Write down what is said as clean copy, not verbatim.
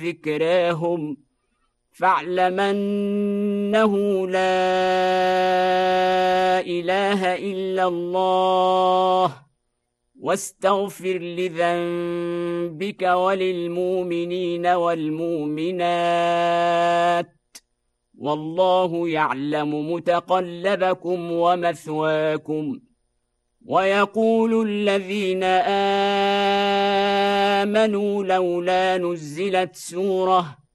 ذكراهم فاعلم أنه لا إله إلا الله واستغفر لذنبك وللمؤمنين والمؤمنات والله يعلم متقلبكم ومثواكم. ويقول الذين آمنوا لولا نزلت سورة